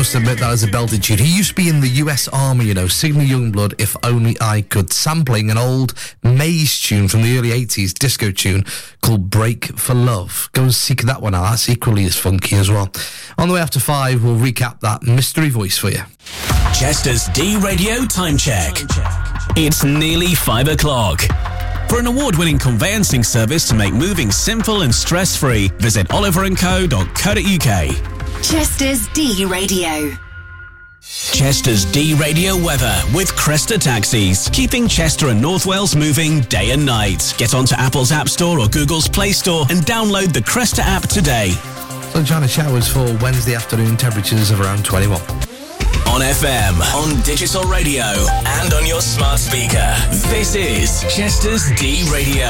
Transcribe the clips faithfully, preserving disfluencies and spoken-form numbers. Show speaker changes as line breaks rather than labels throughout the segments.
must admit that is a belted tune. He used to be in the U S Army, you know, Signal Youngblood, If Only I Could, sampling an old Maze tune from the early eighties, disco tune called Break for Love. Go and seek that one out. That's equally as funky as well. On the way after five, we'll recap that mystery voice for you.
Chester's D Radio Time Check. It's nearly five o'clock. For an award-winning conveyancing service to make moving simple and stress-free, visit oliver and co dot co dot uk.
Chester's D Radio.
Chester's D Radio weather with Cresta Taxis, keeping Chester and North Wales moving day and night. Get onto Apple's App Store or Google's Play Store and download the Cresta app today.
Sunshine and showers for Wednesday afternoon, temperatures of around twenty-one.
On F M, on digital radio, and on your smart speaker. This is Chester's D Radio.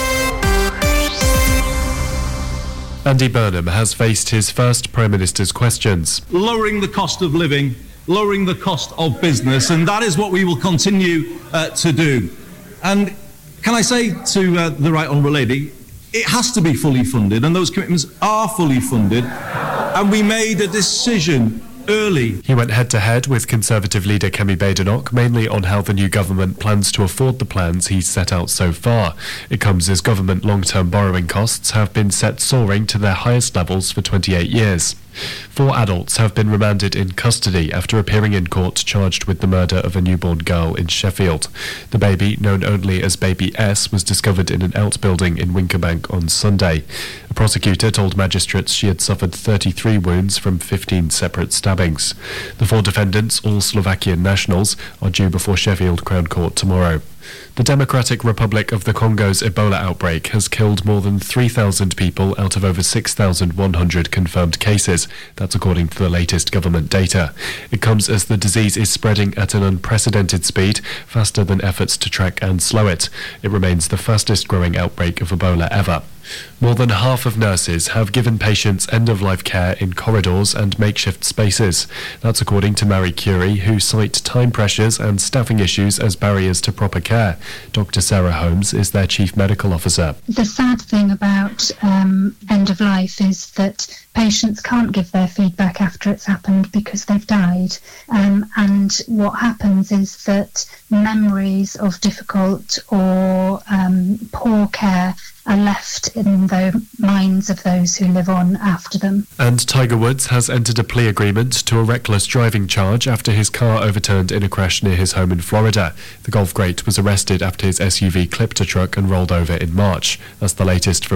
Andy Burnham has faced his first Prime Minister's questions.
Lowering the cost of living, lowering the cost of business, and that is what we will continue uh, to do. And can I say to uh, the Right Honourable Lady, it has to be fully funded, and those commitments are fully funded, and we made a decision early.
He went head-to-head with Conservative leader Kemi Badenoch, mainly on how the new government plans to afford the plans he's set out so far. It comes as government long-term borrowing costs have been set soaring to their highest levels for twenty-eight years. Four adults have been remanded in custody after appearing in court charged with the murder of a newborn girl in Sheffield. The baby, known only as Baby S, was discovered in an outbuilding in Winkerbank on Sunday. A prosecutor told magistrates she had suffered thirty-three wounds from fifteen separate stabbings. The four defendants, all Slovakian nationals, are due before Sheffield Crown Court tomorrow. The Democratic Republic of the Congo's Ebola outbreak has killed more than three thousand people out of over six thousand one hundred confirmed cases. That's according to the latest government data. It comes as the disease is spreading at an unprecedented speed, faster than efforts to track and slow it. It remains the fastest growing outbreak of Ebola ever. More than half of nurses have given patients end-of-life care in corridors and makeshift spaces. That's according to Marie Curie, who cite time pressures and staffing issues as barriers to proper care. Doctor Sarah Holmes is their chief medical officer.
The sad thing about um, end-of-life is that patients can't give their feedback after it's happened because they've died. Um, and what happens is that memories of difficult or um, poor care are left in the minds of those who live on after them.
And Tiger Woods has entered a plea agreement to a reckless driving charge after his car overturned in a crash near his home in Florida. The golf great was arrested after his S U V clipped a truck and rolled over in March. That's the latest from